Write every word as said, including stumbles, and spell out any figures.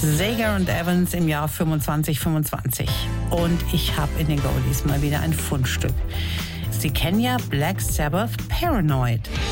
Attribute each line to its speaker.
Speaker 1: Sager und Evans im Jahr fünfundzwanzig fünfundzwanzig. Und ich habe in den Goldies mal wieder ein Fundstück. Sie kennen ja Black Sabbath Paranoid.